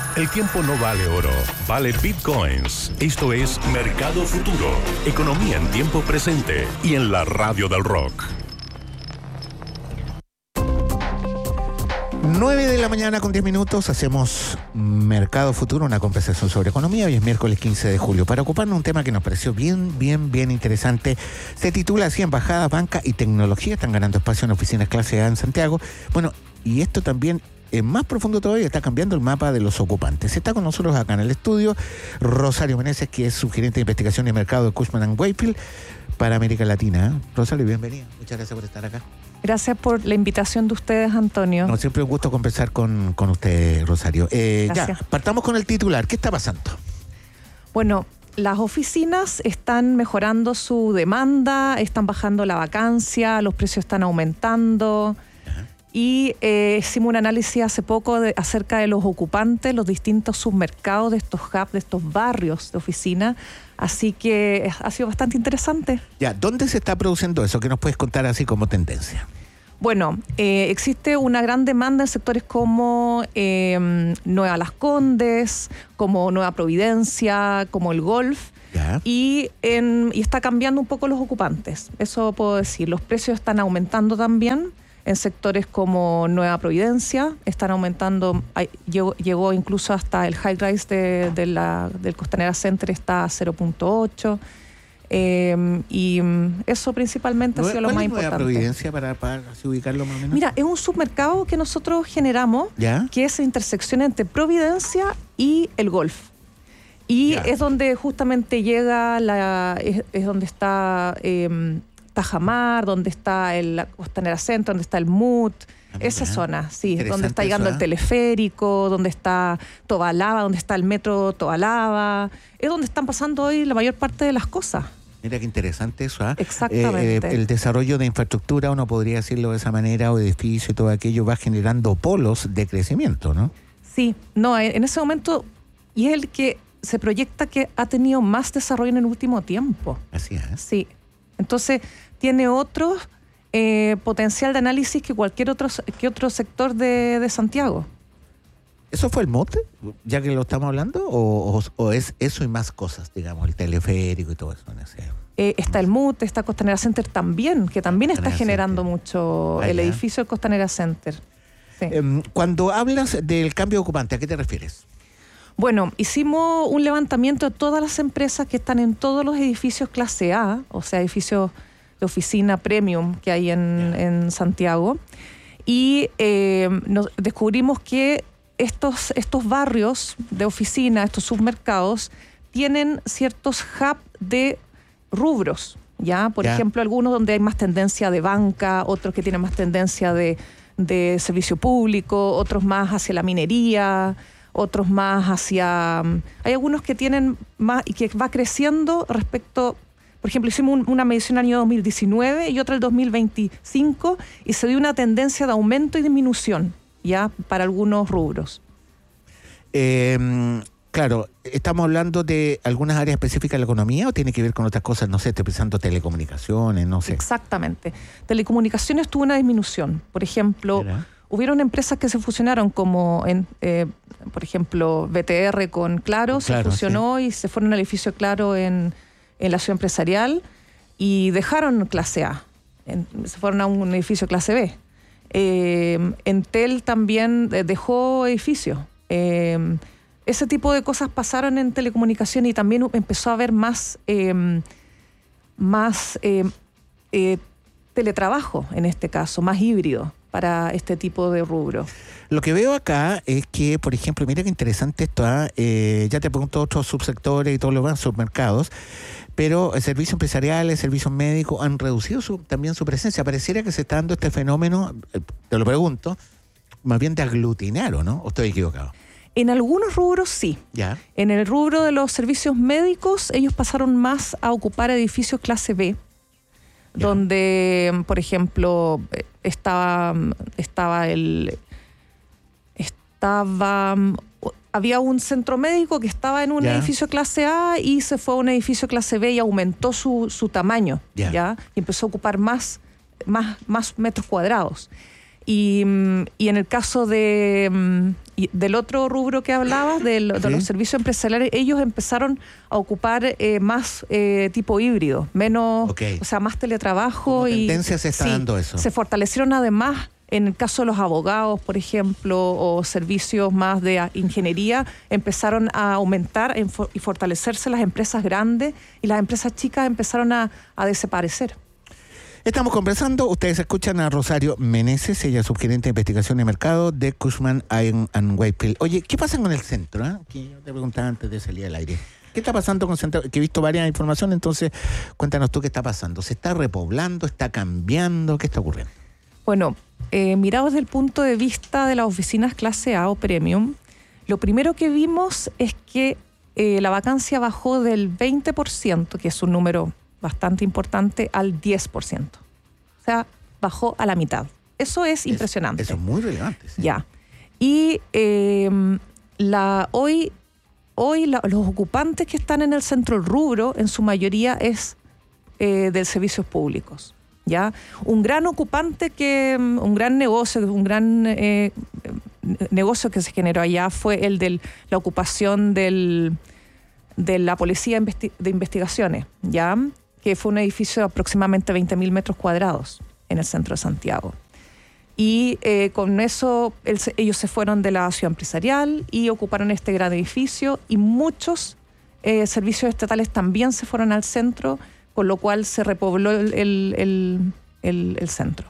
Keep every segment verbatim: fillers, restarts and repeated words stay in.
El tiempo no vale oro, vale bitcoins. Esto es Mercado Futuro, economía en tiempo presente y en la radio del rock. nueve de la mañana con diez minutos, hacemos Mercado Futuro, una conversación sobre economía. Hoy es miércoles quince de julio. Para ocuparnos un tema que nos pareció bien, bien, bien interesante. Se titula así: Embajada, Banca y Tecnología están ganando espacio en oficinas clase A en Santiago. Bueno, y esto también es más profundo todavía, está cambiando el mapa de los ocupantes. Está con nosotros acá en el estudio Rosario Meneses, que es subgerente de investigación y mercado de Cushman and Wakefield para América Latina. Rosario, bienvenida. Muchas gracias por estar acá. Gracias por la invitación de ustedes, Antonio. No, siempre un gusto conversar con, con usted, Rosario. Eh, ya, partamos con el titular. ¿Qué está pasando? Bueno, las oficinas están mejorando su demanda, están bajando la vacancia, los precios están aumentando. Ajá. Y eh, hicimos un análisis hace poco de, acerca de los ocupantes, los distintos submercados de estos hubs, de estos barrios de oficina. Así que ha sido bastante interesante. Ya, ¿dónde se está produciendo eso? ¿Qué nos puedes contar así como tendencia? Bueno, eh, existe una gran demanda en sectores como eh, Nueva Las Condes, como Nueva Providencia, como el Golf. Ya. Y, en, y está cambiando un poco los ocupantes. Eso puedo decir. Los precios están aumentando también. En sectores como Nueva Providencia están aumentando, llegó, llegó incluso hasta el high rise de, de la, del Costanera Center está a cero punto ocho. Eh, y eso principalmente ha sido lo más importante. ¿Cuál es Nueva Providencia para, para así ubicarlo más o menos? Mira, es un submercado que nosotros generamos, ¿ya? Que es la intersección entre Providencia y el Golf. Y ya. Es donde justamente llega, la, es, es donde está... Eh, Tajamar, donde está el Costanera Center, donde está el M U T, ah, esa zona, sí, donde está llegando eso, ¿eh? El teleférico, donde está Tobalaba, donde está el metro Tobalaba, es donde están pasando hoy la mayor parte de las cosas. Mira qué interesante eso, ¿eh? Exactamente. Eh, eh, el desarrollo de infraestructura, uno podría decirlo de esa manera, o edificio y todo aquello, va generando polos de crecimiento, ¿no? Sí, no, en ese momento, y es el que se proyecta que ha tenido más desarrollo en el último tiempo. Así es. Sí. Entonces, tiene otro eh, potencial de análisis que cualquier otro, que otro sector de, de Santiago. ¿Eso fue el mote, ya que lo estamos hablando? ¿O, o, o es eso y más cosas, digamos, el teleférico y todo eso? No sé. Eh, está el M U T, está Costanera Center también, que también está generando Center. mucho, ah, el ya. edificio del Costanera Center. Sí. Eh, cuando hablas del cambio de ocupante, ¿a qué te refieres? Bueno, hicimos un levantamiento de todas las empresas que están en todos los edificios clase A, o sea, edificios de oficina premium que hay en, yeah. en Santiago, y eh, nos descubrimos que estos, estos barrios de oficina, estos submercados, tienen ciertos hubs de rubros, ¿ya? Por yeah. ejemplo, algunos donde hay más tendencia de banca, otros que tienen más tendencia de, de servicio público, otros más hacia la minería, otros más hacia... Hay algunos que tienen más y que va creciendo respecto... Por ejemplo, hicimos un, una medición el año dos mil diecinueve y otra el dos mil veinticinco y se dio una tendencia de aumento y disminución, ya, para algunos rubros. Eh, claro, ¿estamos hablando de algunas áreas específicas de la economía o tiene que ver con otras cosas? No sé, estoy pensando telecomunicaciones, no sé. Exactamente. Telecomunicaciones tuvo una disminución. Por ejemplo... ¿Era? Hubieron empresas que se fusionaron como, en, eh, por ejemplo, B T R con Claro, Claro se fusionó sí. y se fueron al edificio Claro en, en la ciudad empresarial y dejaron clase A, en, se fueron a un edificio clase B. Eh, Entel también dejó edificio. Eh, ese tipo de cosas pasaron en telecomunicación y también empezó a haber más, eh, más eh, eh, teletrabajo en este caso, más híbrido para este tipo de rubro. Lo que veo acá es que, por ejemplo, mira qué interesante esto, ¿eh? Eh, ya te pregunto otros subsectores y todos los submercados, pero el servicio empresarial, el servicio médico han reducido su, también su presencia. Pareciera que se está dando este fenómeno, eh, te lo pregunto, más bien de aglutinar, ¿o no? ¿O estoy equivocado? En algunos rubros sí. ¿Ya? En el rubro de los servicios médicos, ellos pasaron más a ocupar edificios clase B, ya. Donde, por ejemplo, estaba, estaba el... estaba... había un centro médico que estaba en un ya. edificio clase A y se fue a un edificio clase B y aumentó su, su tamaño, ya. ¿ya? Y empezó a ocupar más, más, más metros cuadrados. y, y en el caso de, del otro rubro que hablabas, de, de ¿Sí? los servicios empresariales, ellos empezaron a ocupar eh, más eh, tipo híbrido, menos, okay. o sea, más teletrabajo. Como y tendencia se está sí, dando eso. Se fortalecieron además, en el caso de los abogados, por ejemplo, o servicios más de ingeniería, empezaron a aumentar y fortalecerse las empresas grandes y las empresas chicas empezaron a, a desaparecer. Estamos conversando, ustedes escuchan a Rosario Meneses, ella es subgerente de investigación y mercado de Cushman and Wakefield. Oye, ¿qué pasa con el centro? Eh? Que yo te preguntaba antes de salir al aire. ¿Qué está pasando con el centro? Que he visto varias informaciones, entonces cuéntanos tú qué está pasando. ¿Se está repoblando? ¿Está cambiando? ¿Qué está ocurriendo? Bueno, eh, mirado desde el punto de vista de las oficinas clase A o premium, lo primero que vimos es que eh, la vacancia bajó del veinte por ciento, que es un número bastante importante, al diez por ciento. O sea, bajó a la mitad. Eso es, es impresionante. Eso es muy relevante. Sí. Ya. Y eh, la, hoy, hoy la, los ocupantes que están en el centro del rubro, en su mayoría es eh, de servicios públicos. ¿Ya? Un gran ocupante, que un gran negocio, un gran eh, negocio que se generó allá fue el de la ocupación del, de la Policía de Investigaciones, ¿ya? Que fue un edificio de aproximadamente veinte mil metros cuadrados en el centro de Santiago. Y eh, con eso el, ellos se fueron de la ciudad empresarial y ocuparon este gran edificio, y muchos eh, servicios estatales también se fueron al centro, con lo cual se repobló el, el, el, el, el centro.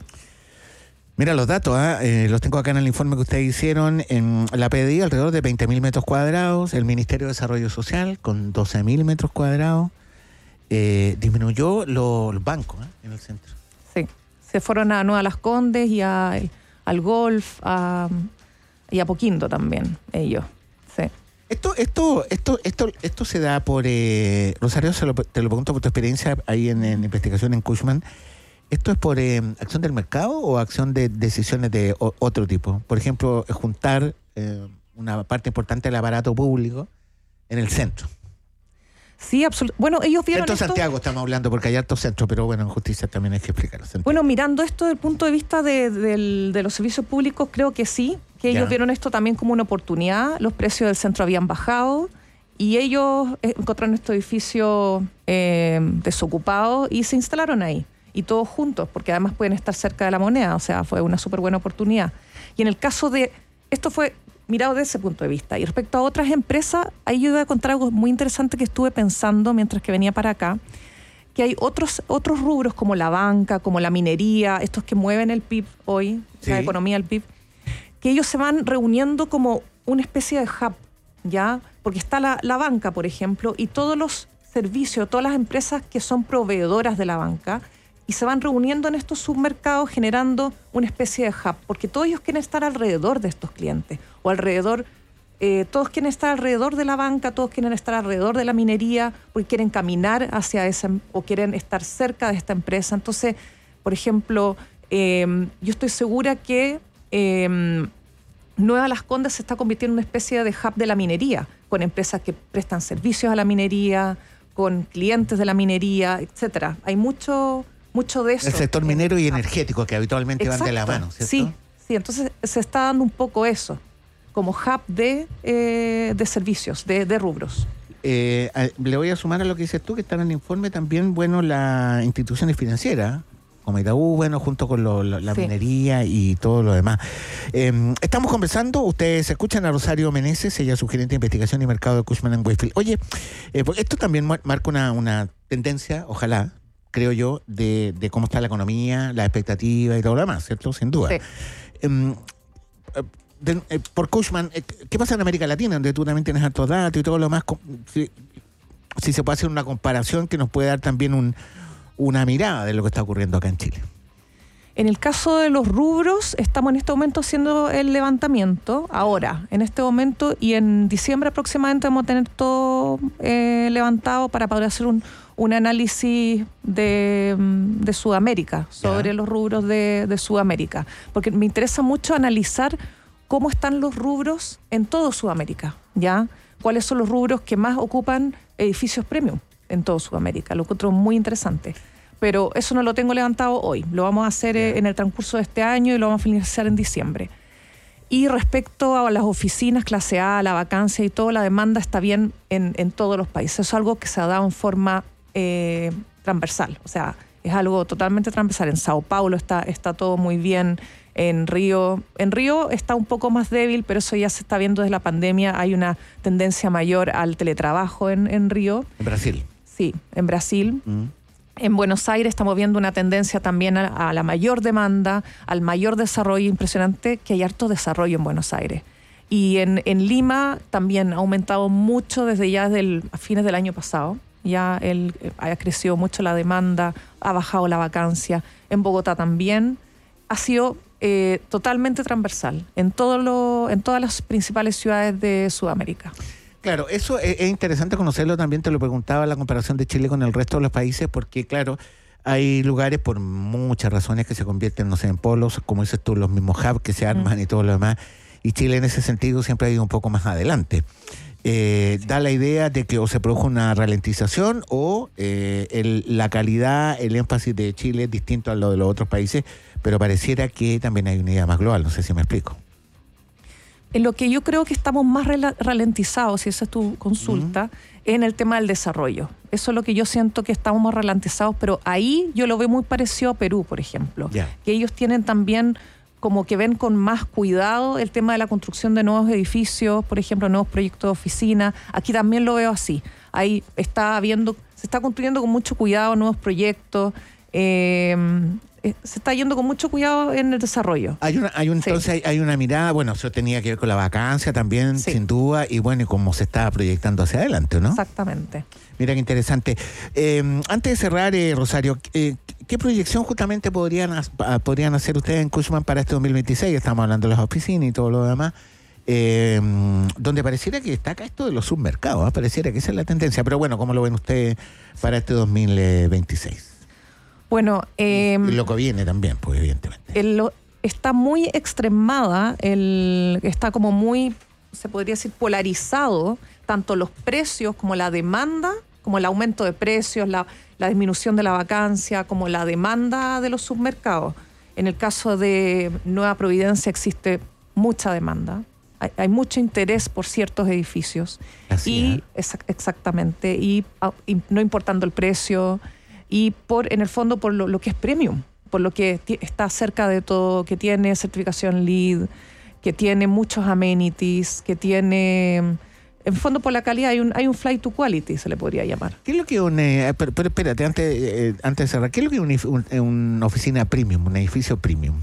Mira los datos, ¿eh? Eh, los tengo acá en el informe que ustedes hicieron. En la P D I alrededor de veinte mil metros cuadrados, el Ministerio de Desarrollo Social con doce mil metros cuadrados. Eh, disminuyó los, los bancos ¿eh? en el centro. Sí, se fueron a Nueva Las Condes y a, al Golf a, y a Poquindo también, ellos. Sí. Esto, esto, esto, esto, esto se da por eh, Rosario, se lo, te lo pregunto por tu experiencia ahí en, en investigación en Cushman. ¿Esto es por eh, acción del mercado o acción de decisiones de o, otro tipo? Por ejemplo, juntar eh, una parte importante del aparato público en el centro. Sí, absolutamente. Bueno, ellos vieron Centro esto... Santiago estamos hablando, porque hay hartos centros, pero bueno, en justicia también hay que explicarlo. Bueno, mirando esto desde el punto de vista de, de, de los servicios públicos, creo que sí, que ellos ya. vieron esto también como una oportunidad. Los precios del centro habían bajado y ellos encontraron este edificio eh, desocupado y se instalaron ahí. Y todos juntos, porque además pueden estar cerca de la Moneda, o sea, fue una súper buena oportunidad. Y en el caso de... Esto fue mirado desde ese punto de vista. Y respecto a otras empresas, ahí yo iba a contar algo muy interesante que estuve pensando mientras que venía para acá, que hay otros, otros rubros como la banca, como la minería, estos que mueven el P I B hoy, sí. la economía del P I B, que ellos se van reuniendo como una especie de hub, ¿ya? Porque está la, la banca, por ejemplo, y todos los servicios, todas las empresas que son proveedoras de la banca, y se van reuniendo en estos submercados generando una especie de hub, porque todos ellos quieren estar alrededor de estos clientes, o alrededor, eh, todos quieren estar alrededor de la banca, todos quieren estar alrededor de la minería, porque quieren caminar hacia esa, o quieren estar cerca de esta empresa. Entonces, por ejemplo, eh, yo estoy segura que eh, Nueva Las Condes se está convirtiendo en una especie de hub de la minería, con empresas que prestan servicios a la minería, con clientes de la minería, etcétera. Hay mucho... mucho de eso. El sector minero y energético, que habitualmente Exacto. van de la mano, ¿cierto? Sí, sí, entonces se está dando un poco eso, como hub de, eh, de servicios, de, de rubros. Eh, le voy a sumar a lo que dices tú, que está en el informe también, bueno, las instituciones financieras, como Itaú, bueno, junto con lo, lo, la sí. minería y todo lo demás. Eh, estamos conversando, ustedes escuchan a Rosario Meneses, ella es subgerente de investigación y mercado de Cushman and Wakefield. Oye, eh, esto también marca una, una tendencia, ojalá, creo yo, de, de cómo está la economía, la expectativa y todo lo demás, ¿cierto? Sin duda. Sí. Eh, de, eh, por Cushman, eh, ¿qué pasa en América Latina, donde tú también tienes hartos datos y todo lo demás? Si, si se puede hacer una comparación que nos puede dar también un, una mirada de lo que está ocurriendo acá en Chile. En el caso de los rubros, estamos en este momento haciendo el levantamiento, ahora, en este momento, y en diciembre aproximadamente vamos a tener todo eh, levantado para poder hacer un, un análisis de, de Sudamérica, sobre yeah. los rubros de, de Sudamérica, porque me interesa mucho analizar cómo están los rubros en todo Sudamérica, ¿ya? Cuáles son los rubros que más ocupan edificios premium en todo Sudamérica, lo encuentro muy interesante. pero eso no lo tengo levantado hoy. Lo vamos a hacer Yeah. en el transcurso de este año y lo vamos a finalizar en diciembre. Y respecto a las oficinas clase A, la vacancia y todo, la demanda está bien en, en todos los países. Eso es algo que se ha dado en forma eh, transversal. O sea, es algo totalmente transversal. En Sao Paulo está, está todo muy bien. En Río, en Río está un poco más débil, pero eso ya se está viendo desde la pandemia. Hay una tendencia mayor al teletrabajo en, en Río. En Brasil. Sí, en Brasil. Mm. En Buenos Aires estamos viendo una tendencia también a, a la mayor demanda, al mayor desarrollo. Impresionante que hay harto desarrollo en Buenos Aires. Y en, en Lima también ha aumentado mucho desde ya desde el, a fines del año pasado. Ya el, ha crecido mucho la demanda, ha bajado la vacancia. En Bogotá también ha sido eh, totalmente transversal en, todo lo, en todas las principales ciudades de Sudamérica. Claro, eso es, es interesante conocerlo también, te lo preguntaba, la comparación de Chile con el resto de los países, porque claro, hay lugares por muchas razones que se convierten, no sé, en polos, como dices tú, los mismos hubs que se arman mm. y todo lo demás, y Chile en ese sentido siempre ha ido un poco más adelante. Eh, da la idea de que o se produjo una ralentización o eh, el, la calidad, el énfasis de Chile es distinto a lo de los otros países, pero pareciera que también hay una idea más global, no sé si me explico. En lo que yo creo que estamos más ralentizados, si esa es tu consulta, uh-huh. en el tema del desarrollo. Eso es lo que yo siento que estamos más ralentizados, pero ahí yo lo veo muy parecido a Perú, por ejemplo. Yeah. Que ellos tienen también, como que ven con más cuidado el tema de la construcción de nuevos edificios, por ejemplo, nuevos proyectos de oficina. Aquí también lo veo así. Ahí está habiendo, se está construyendo con mucho cuidado nuevos proyectos. Eh, se está yendo con mucho cuidado en el desarrollo. Hay una, hay un, sí. Entonces hay, hay una mirada, bueno, eso tenía que ver con la vacancia también, sí. sin duda, y bueno, y cómo se está proyectando hacia adelante, ¿no? Exactamente. Mira qué interesante. Eh, antes de cerrar, eh, Rosario, eh, ¿qué proyección justamente podrían, podrían hacer ustedes en Cushman para este dos mil veintiséis? Estamos hablando de las oficinas y todo lo demás. Eh, donde pareciera que destaca esto de los submercados, ¿eh? Pareciera que esa es la tendencia, pero bueno, ¿cómo lo ven ustedes para este dos mil veintiséis? Bueno, eh, y lo que viene también, pues evidentemente. El, está muy extremada, el, está como muy, se podría decir, polarizado, tanto los precios como la demanda, como el aumento de precios, la, la disminución de la vacancia, como la demanda de los submercados. En el caso de Nueva Providencia existe mucha demanda, hay, hay mucho interés por ciertos edificios. Así y es, exactamente, y, y no importando el precio. Y por, en el fondo, por lo, lo que es premium, por lo que t- está cerca de todo, que tiene certificación LEED, que tiene muchos amenities, que tiene, en el fondo, por la calidad, hay un, hay un flight to quality, se le podría llamar. ¿Qué es lo que une, pero, pero espérate, antes, eh, antes de cerrar, ¿qué es lo que es una un, un oficina premium, un edificio premium?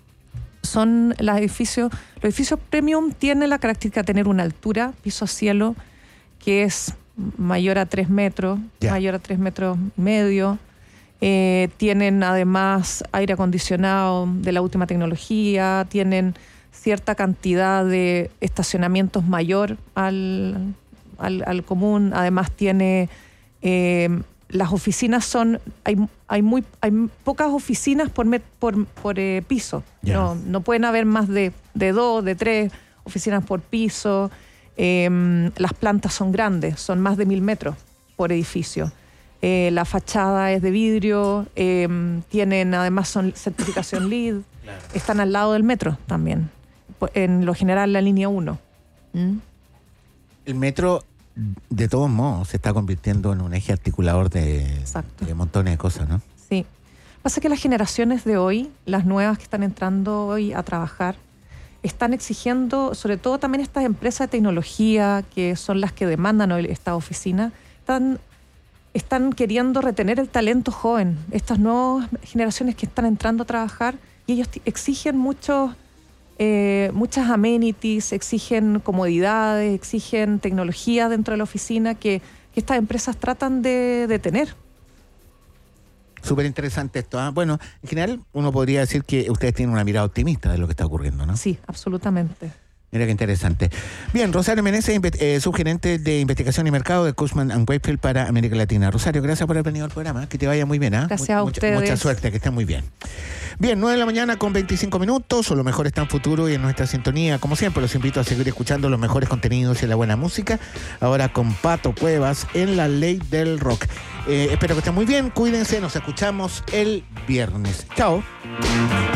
Son los edificios, los edificios premium tienen la característica de tener una altura, piso a cielo, que es mayor a tres metros, yeah. mayor a tres metros y medio. Eh, tienen además aire acondicionado de la última tecnología, tienen cierta cantidad de estacionamientos mayor al, al, al común. Además tiene, eh, las oficinas son, hay, hay, muy, hay pocas oficinas por, met, por, por eh, piso. Yeah. No, no pueden haber más de, de dos, de tres oficinas por piso. Eh, las plantas son grandes, son más de mil metros por edificio. Eh, la fachada es de vidrio, eh, tienen además son certificación LEED, claro. Están al lado del metro también, en lo general la línea uno. ¿Mm? El metro, de todos modos, se está convirtiendo en un eje articulador de, de montones de cosas, ¿no? Sí. Pasa que las generaciones de hoy, las nuevas que están entrando hoy a trabajar, están exigiendo, sobre todo también estas empresas de tecnología, que son las que demandan hoy esta oficina, están, están queriendo retener el talento joven, estas nuevas generaciones que están entrando a trabajar, y ellos t- exigen muchos, eh, muchas amenities, exigen comodidades, exigen tecnología dentro de la oficina que, que estas empresas tratan de, de tener. Súper interesante esto. ¿eh? Bueno, en general uno podría decir que ustedes tienen una mirada optimista de lo que está ocurriendo, ¿no? Sí, absolutamente. Mira qué interesante. Bien, Rosario Meneses, eh, subgerente de investigación y mercado de Cushman and Wakefield para América Latina. Rosario, gracias por haber venido al programa. Que te vaya muy bien. ¿eh? Gracias a mucha, ustedes. Mucha suerte, que estén muy bien. Bien, nueve de la mañana con veinticinco minutos. O lo mejor está en futuro y en nuestra sintonía. Como siempre, los invito a seguir escuchando los mejores contenidos y la buena música. Ahora con Pato Cuevas en La Ley del Rock. Eh, espero que estén muy bien, cuídense, nos escuchamos el viernes. Chao.